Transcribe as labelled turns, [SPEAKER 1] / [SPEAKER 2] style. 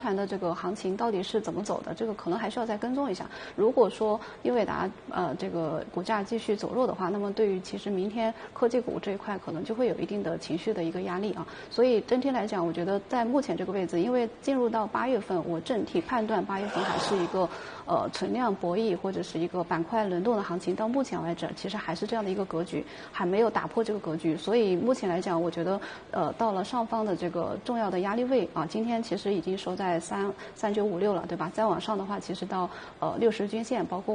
[SPEAKER 1] 团的这个行情到底是怎么走的，这个可能还需要再跟踪一下。如果说英伟达这个股价继续走弱的话，那么对于其实明天科技股这一块可能就会有一定的情绪的一个压力啊。所以整体来讲，我觉得在目前这个位置，因为进入到8月份，我整体判断8月份还是一个存量博弈或者是一个板块轮动的行情。到目前为止，其实还是这样的一个格局，还没有打破这个格局。所以目前来讲，我觉得到了上方的这个重要的压力位啊，今天其实已经收在3956了，对吧？再往上的话，其实到60均线，包括